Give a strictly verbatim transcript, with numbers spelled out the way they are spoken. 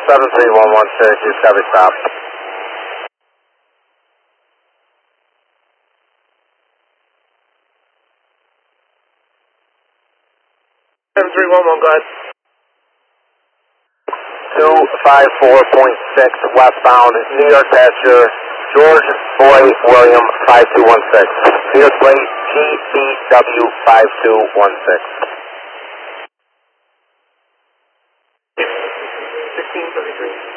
seven three one one six, Discovery stop. seven three one one, go ahead. two five four point six westbound, New York passenger, George Boy William five two one six. New York plate G B W five two one six. sixteen thirty-three.